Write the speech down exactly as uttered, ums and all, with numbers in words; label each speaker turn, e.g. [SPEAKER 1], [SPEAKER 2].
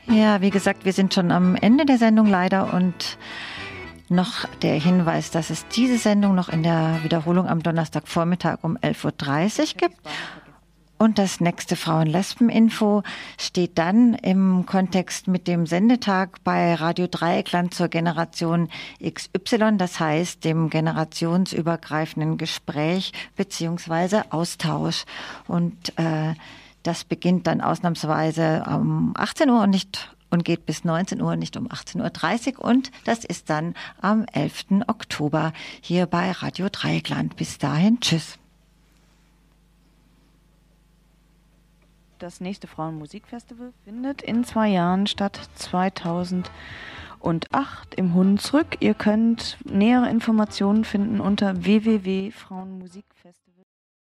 [SPEAKER 1] Ja, wie gesagt, wir sind schon am Ende der Sendung leider und noch der Hinweis, dass es diese Sendung noch in der Wiederholung am Donnerstagvormittag um elf Uhr dreißig gibt. Und das nächste Frauen-Lesben-Info steht dann im Kontext mit dem Sendetag bei Radio Dreieckland zur Generation X Y, das heißt dem generationsübergreifenden Gespräch bzw. Austausch. Und äh, das beginnt dann ausnahmsweise um achtzehn Uhr und nicht und geht bis neunzehn Uhr, nicht um achtzehn Uhr dreißig. Und das ist dann am elften Oktober hier bei Radio Dreieckland. Bis dahin, tschüss.
[SPEAKER 2] Das nächste Frauenmusikfestival findet in zwei Jahren statt, zweitausendacht im Hunsrück. Ihr könnt nähere Informationen finden unter w w w punkt frauenmusikfestival